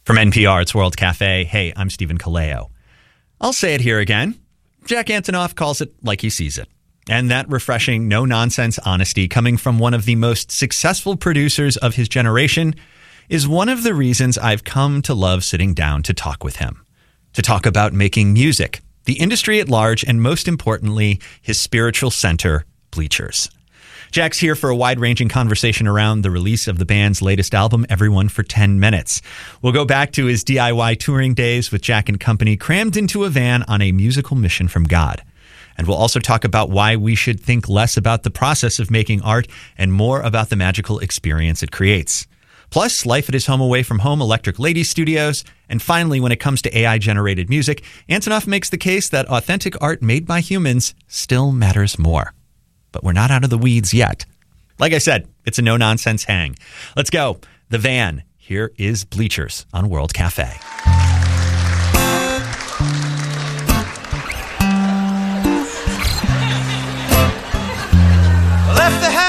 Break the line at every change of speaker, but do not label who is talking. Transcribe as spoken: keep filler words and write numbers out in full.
From N P R, it's World Cafe. Hey, I'm Stephen Kaleo. I'll say it here again. Jack Antonoff calls it like he sees it. And that refreshing, no-nonsense honesty coming from one of the most successful producers of his generation is one of the reasons I've come to love sitting down to talk with him. To talk about making music, the industry at large, and most importantly, his spiritual center, Bleachers. Jack's here for a wide-ranging conversation around the release of the band's latest album, Everyone for ten minutes. We'll go back to his D I Y touring days with Jack and company crammed into a van on a musical mission from God. And we'll also talk about why we should think less about the process of making art and more about the magical experience it creates. Plus, life at his home away from home, Electric Lady Studios. And finally, when it comes to A I-generated music, Antonoff makes the case that authentic art made by humans still matters more. But we're not out of the weeds yet. Like I said, it's a no-nonsense hang. Let's go. The Van. Here is Bleachers on World Cafe.
Left the